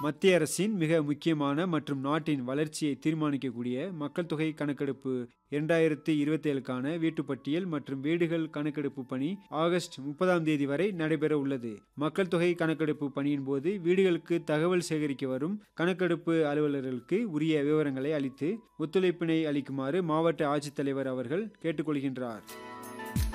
மத்திய அரசின் மிக முக்கியமான மற்றும் நாட்டின் வளர்ச்சியை தீர்மானிக்கக்கூடிய மக்கள் தொகை கணக்கெடுப்பு 2027க்கான வீட்டுப்பட்டியல் மற்றும் வீடுகள் கணக்கெடுப்பு பணி ஆகஸ்ட் 30ஆம் தேதி வரை நடைபெற உள்ளது. மக்கள் தொகை கணக்கெடுப்பு பணியின் போது வீடுகளுக்கு தகவல் சேகரிக்க வரும் கணக்கெடுப்பு அலுவலர்களுக்கு உரிய விவரங்களை அளித்து ஒத்துழைப்பினை அளிக்குமாறு மாவட்ட ஆட்சித்தலைவர் அவர்கள் கேட்டுக்கொள்கின்றார்.